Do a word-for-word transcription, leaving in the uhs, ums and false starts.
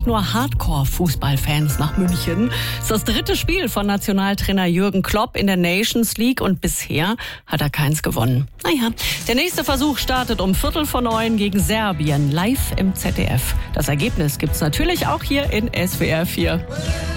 nur Hardcore-Fußballfans nach München. Es ist das dritte Spiel von Nationaltrainer Jürgen Klopp in der Nations League und bisher hat er keins gewonnen. Naja, der nächste Versuch startet um Viertel vor neun gegen Serbien, live im Z D F. Das Ergebnis gibt's natürlich auch hier in S W R vier.